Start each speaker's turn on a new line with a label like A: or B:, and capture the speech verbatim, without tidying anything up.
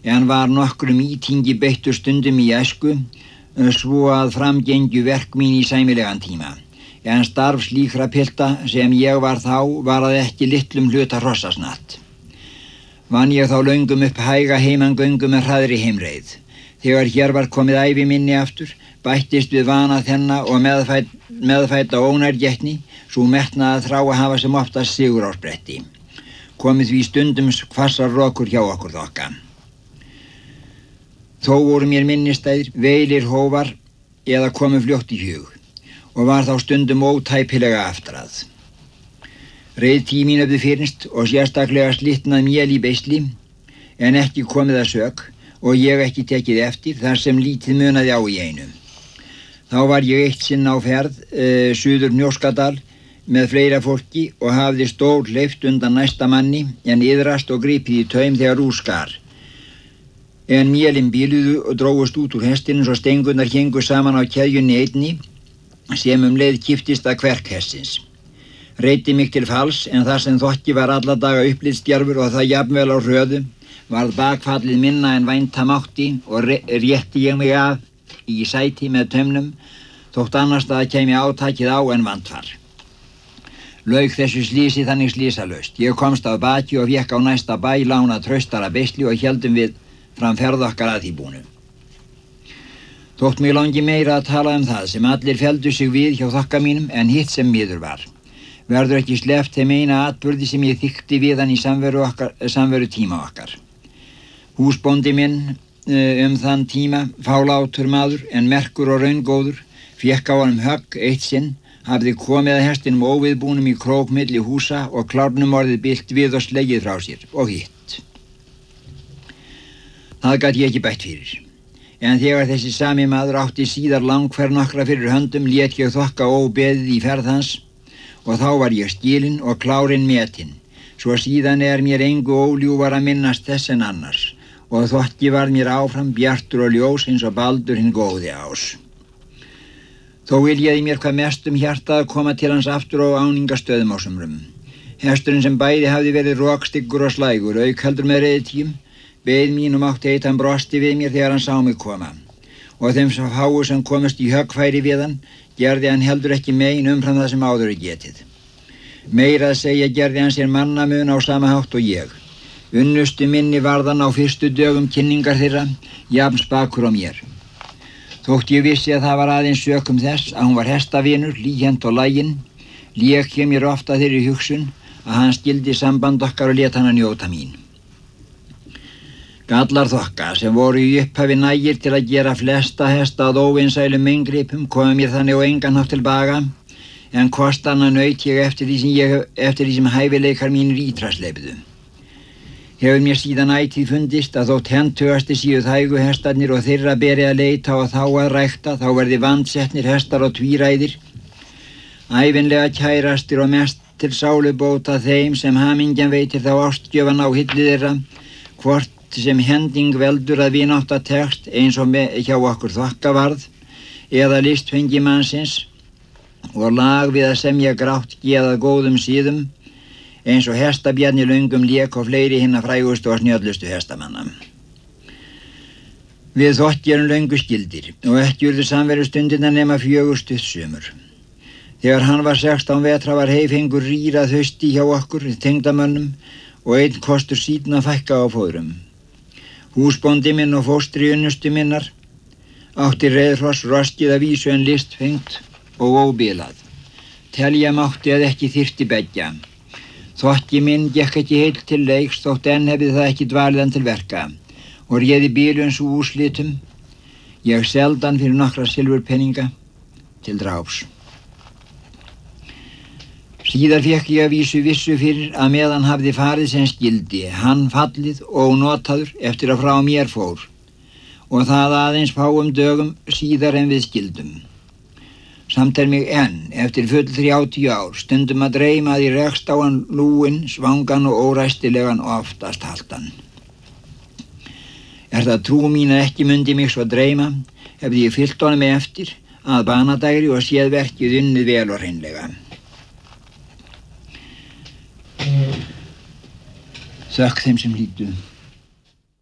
A: en var nokkrum ítingi beittur stundum í æsku, svo að framgengju verk mín í sæmilegan tíma. En starf slíkra pilta sem ég var þá var að ekki litlum hluta hrossasnatt. Vann ég þá löngum upp hæga heimangöngu með hraðri heimreið. Þegar hér var komið ævi minni aftur, bættist við vana þenna og meðfæt, meðfæta ónærgætni, svo metna að þrá að hafa sem oftast sigur á spretti. Komið því stundum hvassar rokur hjá okkur þokka. Þó voru mér minnistæðir, veilir hófar eða komið fljótt í hug og var þá stundum ótæpilega aftrað. Reið tímín öfðu fyrnst og sérstaklega slitnað mél í beisli, en ekki komið að sök og ég ekki tekið eftir þar sem lítið munaði á í einu. Þá var ég eitt sinn á ferð e, suður Hnjóskadal með fleira fólki og hafði stór hleypt undan næsta manni en iðrast og gripið í taum þegar úr skar. En mélin bíluðu og drógust út úr hestinum svo stengunar héngu saman á keðjunni einni sem um leið kiftist að kverk hestsins. Reiddi mig til falls en þar sem þokki var alla daga upplitsdjarfur og það jafnvel á hröðu, varð bakfallið minna en vænta mátti og rétti ég mig af í sæti með taumnum, þótt annars það kæmi átakið á en vandfar. Lauk þessu slísi þannig slísalaust. Ég komst af baki og fékk á næsta bæ lána traustara beisli og héldum við fram ferð okkar að því búnu. Þótt mig langi meira að tala um það sem allir felldu sig við hjá þokka mínum en hitt sem miður var. Verður ekki sleppt þeim eina atburði sem ég þykti við hann í samveru, okkar, samveru tíma okkar. Húsbóndi minn um þann tíma, fálátur maður en merkur og raungóður, fékk á honum högg eitt sinn, hafði komið að hestinum óviðbúnum í krók milli húsa og klárnum orðið bylt við og slegið frá sér og hitt. Það gat ég ekki bætt fyrir. En þegar þessi sami maður átti síðar langferð nokkra fyrir höndum, lét ég þokka óbeðið í ferð hans og þá var ég skilinn og klárinn metinn. Svo síðan er mér engu óljúfar að minnast þess en annars og þokki var mér áfram bjartur og ljós eins og Baldur hinn góði ás. Þó viljaði mér hvað mest um hjarta að koma til hans aftur á áningastöðum á sumrum. Hesturinn sem bæði hafði verið rokstyggur og slægur, auk heldur með reiðtím, beið mín og mátti eitt hann brosti við mér þegar hann sá mig koma. Og þeim sem fáu sem komist í höggfæri við hann, gerði hann heldur ekki megin umfram það sem áður er getið. Meira að segja gerði hann sér mannamun á sama hátt og ég. Unnustu minni varðan á fyrstu dögum kynningar þeirra, jafn spakur á mér. Þótt ég vissi að það var aðeins sökum þess að hún var hestavinur, líhent og laginn, lék ég mér ofta þeirri hugsun að hann skildi samband okkar og lét hann að njóta mín. Gallar þokka sem voru í upphafi nægir til að gera flesta hesta að óvinsælum inngripum komu mér þannig á engan hátt tilbaka, en kostanna naut ég eftir því sem, ég, eftir því sem hæfileikar mínir ítrasleipuðu. Hefur mér síðan ætíð fundist að þótt hentugasti séu þægu hestarnir og þeirra beri að leita og þá að rækta, þá verði vandsetnir hestar og tvíræðir, ævinlega kærastir og mest til sálubóta þeim sem hamingjan veitir þá ástgjöfan á hilli þeirra, hvort sem hending veldur að vinátta tekst eins og með, hjá okkur þokkavarð eða listfengi mannsins og lag við að semja grátt geðað góðum síðum eins og hestabjarni löngum lék og fleiri hinna frægustu og snjöllustu hestamanna. Við þokki erum löngu skildir og ekki urðu samveru stundina nema fjögur stutt sumur. Þegar hann var sextán vetra var heifengur rýrað hausti hjá okkur tengdamönnum og einn kostur síðan að fækka á fóðrum. Húsbóndi minn og fóstri unnustu minnar átti reiðhross roskið að vísu en listfengt og óbilað. Telja mátti að ekki þyrfti beggja. Þokki minn gekk ekki heilt til leiks þótt enn hefði það ekki dvalið hann til verka og réði bílun svo úrslitum. Ég seldan fyrir nokkra silfurpenninga til dráps. Síðar fékk ég að vísu vissu fyrir að meðan hafði farið sem skildi, hann fallið og notaður eftir að frá mér fór og það aðeins fáum dögum síðar en við skildum. Samt er mig enn, eftir full þrjátíu ár, stundum að dreyma að ég rekst á hann lúinn, svangan og óræstilegan og oftast haltan. Er það trú mín að ekki mundi mig svo dreyma, hefði ég fyllt honum eftir að banadægri og séð verkið unnið vel og hreinlega. Þökk þeim sem hlýddu.